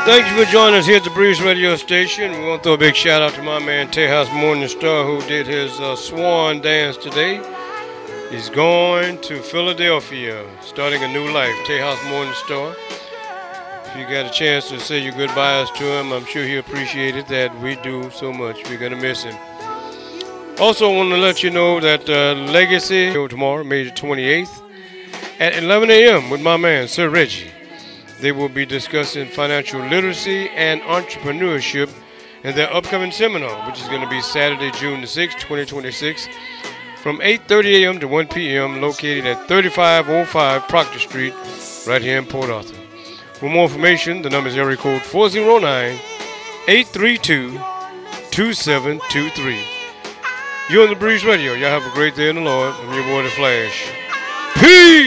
Thank you for joining us here at the Breeze Radio Station. We want to throw a big shout out to my man Tejas Morningstar, who did his swan dance today. He's going to Philadelphia, starting a new life. Tejas Morningstar. If you got a chance to say your goodbyes to him, I'm sure he'll appreciate it. That we do so much. We're gonna miss him. Also, I want to let you know that Legacy tomorrow, May 28th, at 11 a.m. with my man Sir Reggie. They will be discussing financial literacy and entrepreneurship in their upcoming seminar, which is going to be Saturday, June the 6th, 2026, from 8:30 a.m. to 1 p.m., located at 3505 Proctor Street, right here in Port Arthur. For more information, the number is area code 409-832-2723. You're on the Breeze Radio. Y'all have a great day in the Lord. I'm your boy, The Flash. Peace!